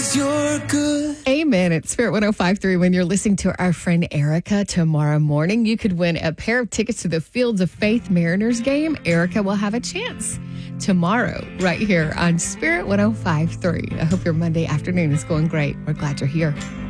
you're good. Amen. It's Spirit 105.3. When you're listening to our friend Erica tomorrow morning, you could win a pair of tickets to the Fields of Faith Mariners game. Erica will have a chance tomorrow right here on Spirit 105.3. I hope your Monday afternoon is going great. We're glad you're here.